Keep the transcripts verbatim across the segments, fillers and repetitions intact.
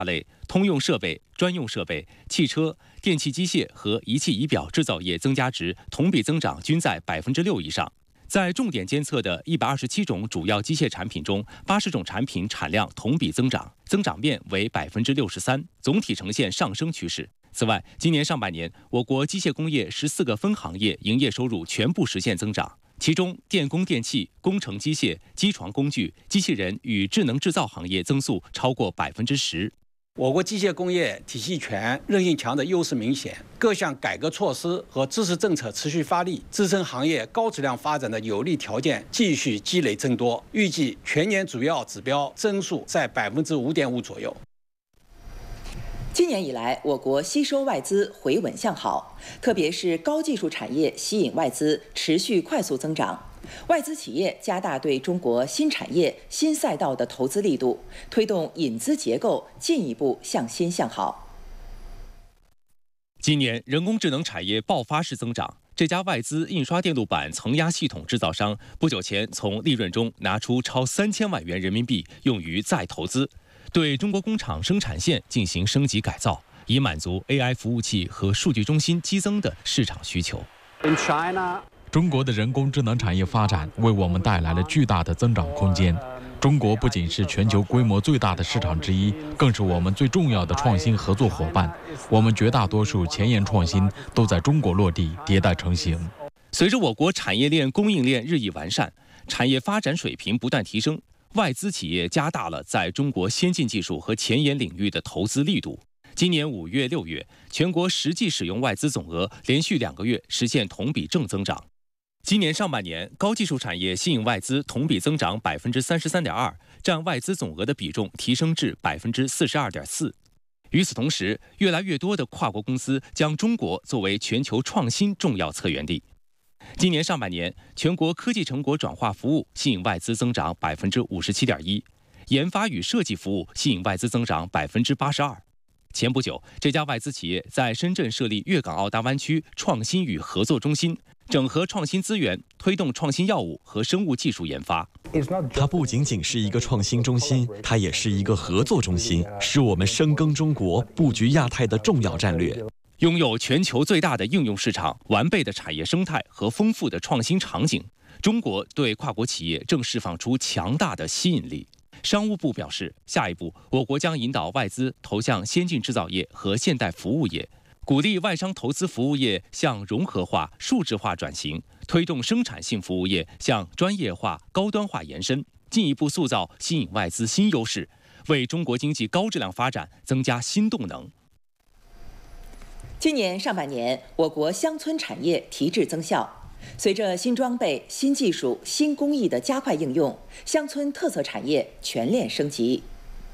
类通用设备、专用设备、汽车、电气机械和仪器仪表制造业增加值同比增长均在百分之六以上。在重点监测的一百二十七种主要机械产品中，八十种产品产量同比增长，增长面为百分之六十三，总体呈现上升趋势。此外，今年上半年，我国机械工业十四个分行业营业收入全部实现增长，其中电工电气、工程机械、机床工具、机器人与智能制造行业增速超过百分之十。 我国机械工业体系全、韧性强的优势明显，各项改革措施和支持政策持续发力，支撑行业高质量发展的有利条件继续积累增多。预计全年主要指标增速在百分之五点五左右。 今年以来，我国吸收外资回稳向好，特别是高技术产业吸引外资持续快速增长。外资企业加大对中国新产业、新赛道的投资力度，推动引资结构进一步向新向好。 今年人工智能产业爆发式增长，这家外资印刷电路板层压系统制造商不久前从利润中拿出超三千万元人民币用于再投资，对中国工厂生产线进行升级改造，以满足 A I 服务器和数据中心激增的市场需求。 In China, 中国的人工智能产业发展为我们带来了巨大的增长空间。中国不仅是全球规模最大的市场之一，更是我们最重要的创新合作伙伴。我们绝大多数前沿创新都在中国落地迭代成型。 随着我国产业链供应链日益完善，产业发展水平不断提升，外资企业加大了在中国先进技术和前沿领域的投资力度。今年五月、六月，全国实际使用外资总额连续两个月实现同比正增长。今年上半年，高技术产业吸引外资同比增长百分之三十三点二，占外资总额的比重提升至百分之四十二点四。与此同时，越来越多的跨国公司将中国作为全球创新重要策源地。今年上半年，全国科技成果转化服务吸引外资增长百分之五十七点一，研发与设计服务吸引外资增长百分之八十二。前不久，这家外资企业在深圳设立粤港澳大湾区创新与合作中心，整合创新资源，推动创新药物和生物技术研发。 它不仅仅是一个创新中心，它也是一个合作中心，是我们深耕中国、布局亚太的重要战略。 拥有全球最大的应用市场、完备的产业生态和丰富的创新场景，中国对跨国企业正释放出强大的吸引力。商务部表示，下一步我国将引导外资投向先进制造业和现代服务业，鼓励外商投资服务业向融合化、数字化转型，推动生产性服务业向专业化、高端化延伸，进一步塑造吸引外资新优势，为中国经济高质量发展增加新动能。 今年上半年，我国乡村产业提质增效。随着新装备、新技术、新工艺的加快应用，乡村特色产业全链升级。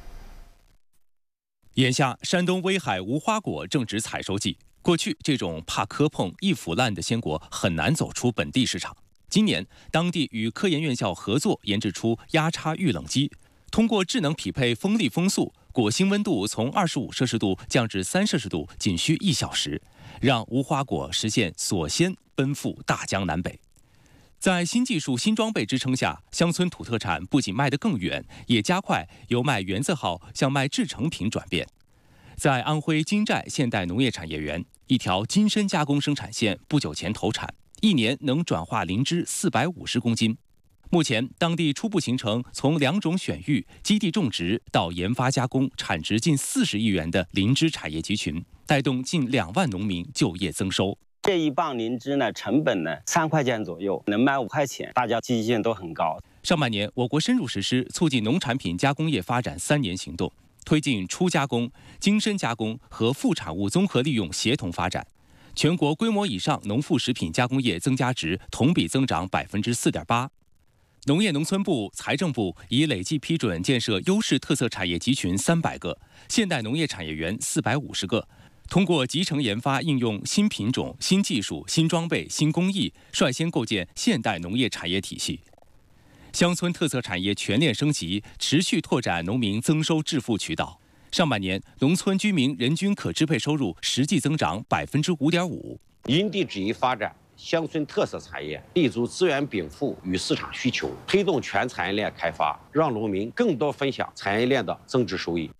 眼下，山东威海无花果正值采收季。过去，这种怕磕碰、易腐烂的鲜果很难走出本地市场。今年，当地与科研院校合作研制出压差预冷机，通过智能匹配风力风速，果心温度从二十五摄氏度降至三摄氏度，仅需一小时，让无花果实现锁鲜奔赴大江南北。在新技术、新装备支撑下，乡村土特产不仅卖得更远，也加快由卖原字号向卖制成品转变。在安徽金寨现代农业产业园，一条金参加工生产线不久前投产，一年能转化灵芝四百五十公斤。目前，当地初步形成从两种选育、基地种植到研发加工，产值近四十亿元的灵芝产业集群，带动近两万农民就业增收。 这一磅灵芝呢，成本呢三块钱左右，能卖五块钱，大家积极性都很高。 上半年，我国深入实施促进农产品加工业发展三年行动，推进初加工、精深加工和副产物综合利用协同发展。全国规模以上农副食品加工业增加值同比增长百分之四点八。农业农村部、财政部已累计批准建设优势特色产业集群三百个，现代农业产业园四百五十个。通过集成研发应用新品种、新技术、新装备、新工艺，率先构建现代农业产业体系。乡村特色产业全链升级，持续拓展农民增收致富渠道。上半年，农村居民人均可支配收入实际增长百分之五点五。 因地制宜发展乡村特色产业，立足资源禀赋与市场需求，推动全产业链开发，让农民更多分享产业链的增值收益。